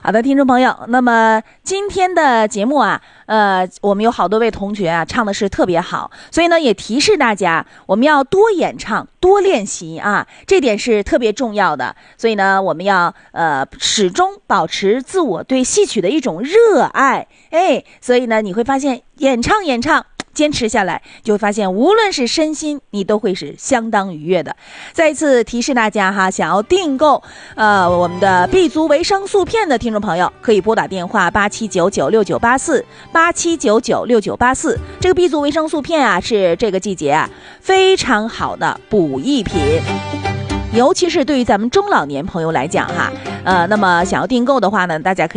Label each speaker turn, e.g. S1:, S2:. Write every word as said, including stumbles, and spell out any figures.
S1: 好的，听众朋友，那么今天的节目啊，呃，我们有好多位同学啊，唱的是特别好，所以呢，也提示大家，我们要多演唱，多练习啊，这点是特别重要的。所以呢，我们要呃始终保持自我对戏曲的一种热爱，哎，所以呢，你会发现演唱演唱。坚持下来，就会发现无论是身心，你都会是相当愉悦的。再一次提示大家哈，想要订购呃我们的 B 族维生素片的听众朋友，可以拨打电话八七九九六九八四八七九九六九八四。这个 B 族维生素片啊，是这个季节啊非常好的补益品。尤其是对于咱们中老年朋友来讲哈，呃，那么想要订购的话呢，大家可以